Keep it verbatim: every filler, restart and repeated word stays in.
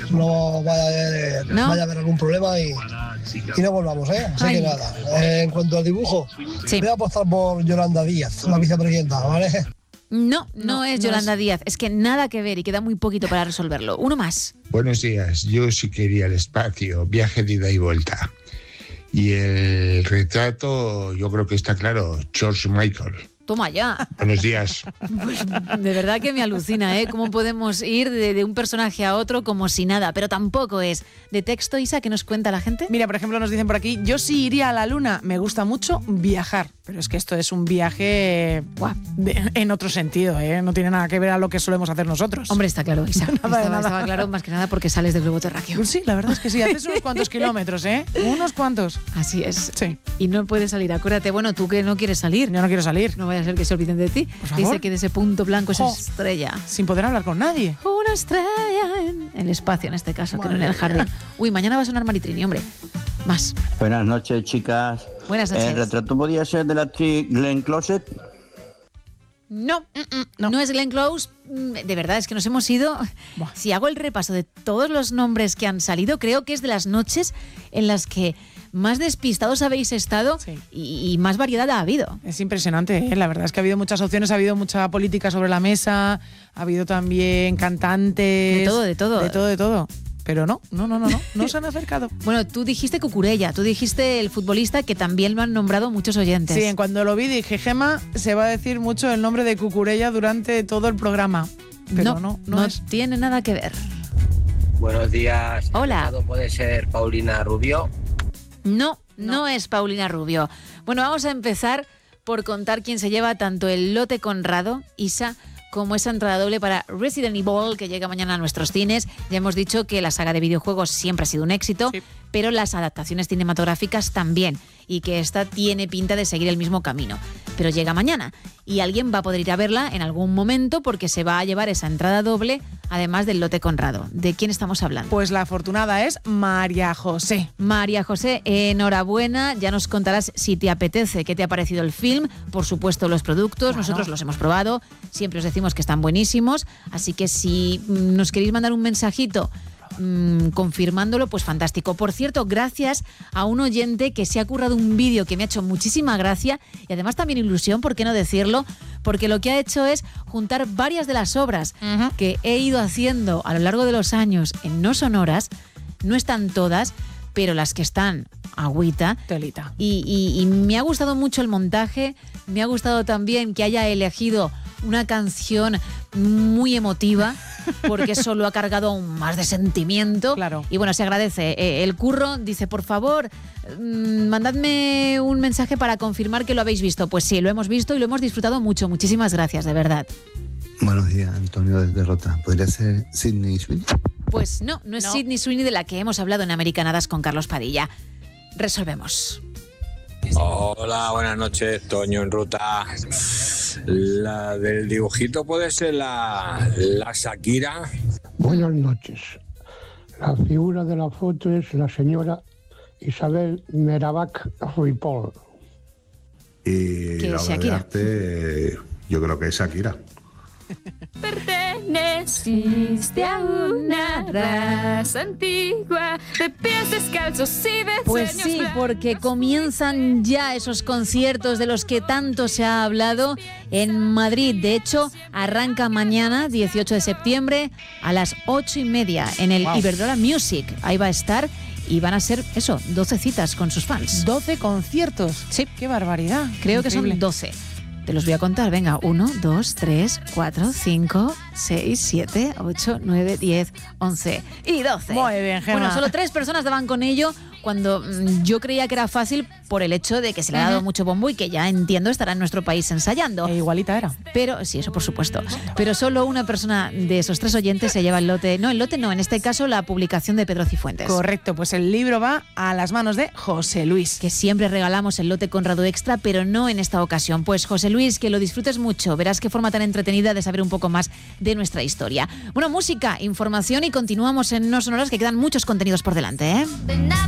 no vaya a haber, ¿No? vaya a haber algún problema y, y no volvamos, ¿eh? Así Ay. que nada, eh, en cuanto al dibujo, Sí. voy a apostar por Yolanda Díaz, la vicepresidenta, ¿vale? No, no, No, es no Yolanda es. Díaz. Es que nada que ver y queda muy poquito para resolverlo. Uno más. Buenos días, yo sí quería el espacio, viaje de ida y vuelta. Y el retrato, yo creo que está claro, George Michael. Toma ya. Buenos días. Pues, de verdad que me alucina, ¿eh? Cómo podemos ir de, de un personaje a otro como si nada, pero tampoco es. De texto, Isa, ¿qué nos cuenta la gente? Mira, por ejemplo, nos dicen por aquí, yo sí iría a la luna, me gusta mucho viajar, pero es que esto es un viaje buah, de- en otro sentido, ¿eh? No tiene nada que ver a lo que solemos hacer nosotros. Hombre, está claro, Isa. Nada de estaba, nada. estaba claro más que nada porque sales del globo terráqueo. Sí, la verdad es que sí, haces unos cuantos kilómetros, ¿eh? Unos cuantos. Así es. Sí. Y no puedes salir. Acuérdate, bueno, tú que no quieres salir. Yo no quiero salir, No vaya a ser que se olviden de ti. Por favor. Dice que de ese punto blanco esa Jo. estrella. sin poder hablar con nadie. Una estrella en el espacio, en este caso, que no en el jardín. Uy, mañana va a sonar Maritrini, hombre. Más. Buenas noches, chicas. Buenas noches. ¿El retrato podía ser de la actriz Glenn Closet? No, mm, mm, no, es Glenn Close. Mm, De verdad, es que nos hemos ido. Buah. Si hago el repaso de todos los nombres que han salido, creo que es de las noches en las que más despistados habéis estado Sí. y, y más variedad ha habido. Es impresionante, ¿eh? La verdad es que ha habido muchas opciones, ha habido mucha política sobre la mesa, ha habido también cantantes. De todo, de todo. De todo, de todo. Pero no, no, no, no, no, no se han acercado. Bueno, tú dijiste Cucurella, tú dijiste el futbolista, que también lo han nombrado muchos oyentes. Sí, en cuando lo vi dije, Gema, se va a decir mucho el nombre de Cucurella durante todo el programa. Pero no, no, no es. tiene nada que ver. Buenos días. Hola. ¿El puede ser Paulina Rubio? No, no, es Paulina Rubio. Bueno, vamos a empezar por contar quién se lleva tanto el lote Conrado, Isa, como esa entrada doble para Resident Evil, que llega mañana a nuestros cines. Ya hemos dicho que la saga de videojuegos siempre ha sido un éxito, Sí. pero las adaptaciones cinematográficas también, y que esta tiene pinta de seguir el mismo camino. Pero llega mañana, y alguien va a poder ir a verla en algún momento porque se va a llevar esa entrada doble, además del lote Conrado. ¿De quién estamos hablando? Pues la afortunada es María José. María José, enhorabuena, ya nos contarás si te apetece, qué te ha parecido el film, por supuesto los productos, Claro. nosotros los hemos probado, siempre os decimos que están buenísimos, así que si mm, nos queréis mandar un mensajito mm, confirmándolo, pues fantástico. Por cierto, gracias a un oyente que se ha currado un vídeo que me ha hecho muchísima gracia y además también ilusión, ¿por qué no decirlo? Porque lo que ha hecho es juntar varias de las obras Ujú. que he ido haciendo a lo largo de los años en No Sonoras. No están todas, pero las que están, agüita. Telita. Y, y- y me ha gustado mucho el montaje, me ha gustado también que haya elegido una canción muy emotiva, porque eso lo ha cargado aún más de sentimiento. Claro. Y bueno, se agradece. Eh, el curro dice, por favor, mm, mandadme un mensaje para confirmar que lo habéis visto. Pues sí, lo hemos visto y lo hemos disfrutado mucho. Muchísimas gracias, de verdad. Buenos días, Antonio desde Rota. ¿Podría ser Sydney Sweeney? Pues no, no es No. Sydney Sweeney de la que hemos hablado en Americanadas con Carlos Padilla. Resolvemos. Hola, buenas noches, Toño en ruta. La del dibujito puede ser la, la Shakira. Buenas noches. La figura de la foto es la señora Isabel Merabach Ripoll. Y ¿Qué la es obra de Shakira? arte, yo creo que es Shakira. Perteneciste a una raza antigua de pies descalzos y de Pues sueños sí, blancos. porque comienzan ya esos conciertos de los que tanto se ha hablado en Madrid. De hecho, arranca mañana, dieciocho de septiembre, a las ocho y media en el Wow. Iberdrola Music. Ahí va a estar y van a ser, eso, doce citas con sus fans. doce conciertos. Sí. Qué barbaridad. Creo que Increíble. son doce. Te los voy a contar. Venga, uno, dos, tres, cuatro, cinco, seis, siete, ocho, nueve, diez, once y doce. Muy bien, Gemma. Bueno, solo tres personas daban con ello cuando mm, yo creía que era fácil por el hecho de que se le ha dado Ujú. mucho bombo y que ya entiendo estará en nuestro país ensayando. E igualita era. Pero, sí, eso por supuesto. Pero solo una persona de esos tres oyentes se lleva el lote. No, el lote no, en este caso la publicación de Pedro Cifuentes. Correcto, pues el libro va a las manos de José Luis. Que siempre regalamos el lote Conrado Extra, pero no en esta ocasión. Pues José Luis, que lo disfrutes mucho, verás qué forma tan entretenida de saber un poco más de nuestra historia. Bueno, música, información y continuamos en No Sonoras, que quedan muchos contenidos por delante, ¿eh?